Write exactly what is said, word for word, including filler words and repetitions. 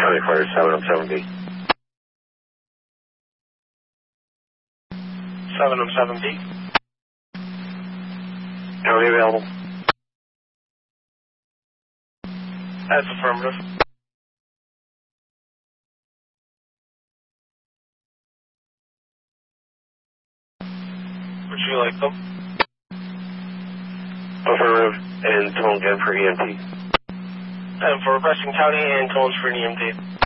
County Fire seven oh seven B. seven oh seven B. County available. That's affirmative. Would you like them? Affirmative, and tone again for E M T. And for requesting county and tones for an E M T.